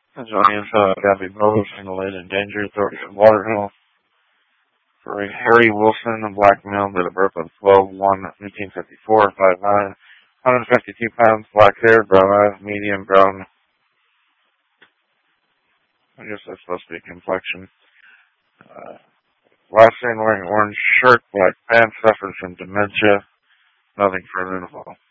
Johnny Gabby Bowe, single agent danger, authority of Waterhill. For Harry Wilson, a black male, date of birth of 12/1/1954, 5'9", 152 pounds, black hair, brown eyes, medium brown. I guess that's supposed to be complexion. Last seen wearing orange shirt, black pants, suffers from dementia. Nothing further to follow.